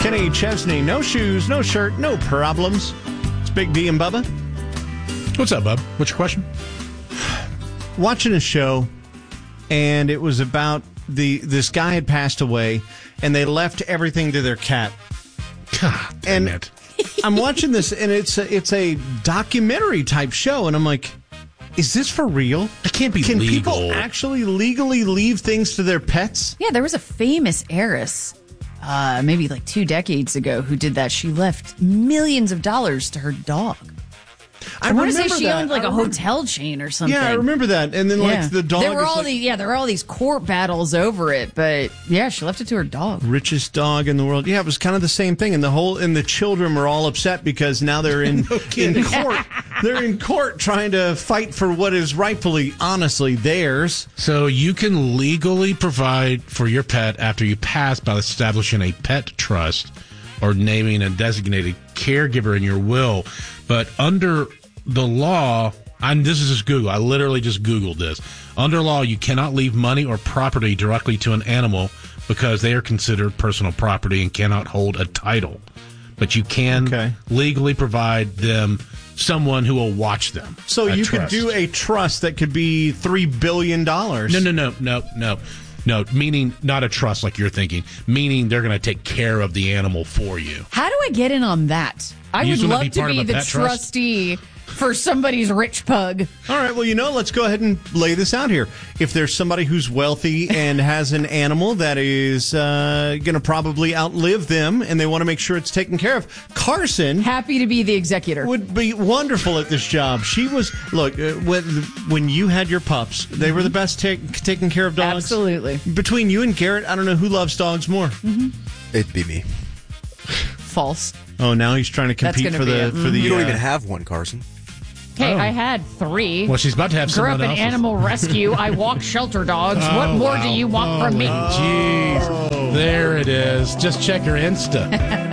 Kenny Chesney, no shoes, no shirt, no problems. It's Big D and Bubba. What's up, Bub? What's your question? Watching a show, and it was about this guy had passed away, and they left everything to their cat. God damn it. I'm watching this, and it's a documentary type show, and I'm like, is this for real? It can't be Can legal. people actually legally leave things to their pets? Yeah, there was a famous heiress, maybe like 2 decades ago, who did that. She left millions of dollars to her dog. I want to say she owned like a hotel chain or something. Yeah, I remember that. And then like the dog. There were all these court battles over it, but yeah, she left it to her dog. Richest dog in the world. Yeah, it was kind of the same thing. And the children were all upset because now they're in court. They're in court trying to fight for what is rightfully, honestly, theirs. So you can legally provide for your pet after you pass by establishing a pet trust or naming a designated caregiver in your will. But under the law, this is just Google. I literally just Googled this. Under law, you cannot leave money or property directly to an animal because they are considered personal property and cannot hold a title. But you can legally provide them someone who will watch them. So you could do a trust that could be $3 billion. No, meaning not a trust like you're thinking, meaning they're going to take care of the animal for you. How do I get in on that? I would love to be the trustee for somebody's rich pug. All right, well, let's go ahead and lay this out here. If there's somebody who's wealthy and has an animal that is going to probably outlive them and they want to make sure it's taken care of, Carson... Happy to be the executor. ...would be wonderful at this job. She was... Look, when you had your pups, they were the best taking care of dogs. Absolutely. Between you and Garrett, I don't know who loves dogs more. Mm-hmm. It'd be me. False. Oh, now he's trying to compete for the... You don't even have one, Carson. Hey, I had 3. Well, she's about to have someone else. Grew up in animal rescue. I walk shelter dogs. What more do you want from me? Jeez. There it is. Just check her Insta.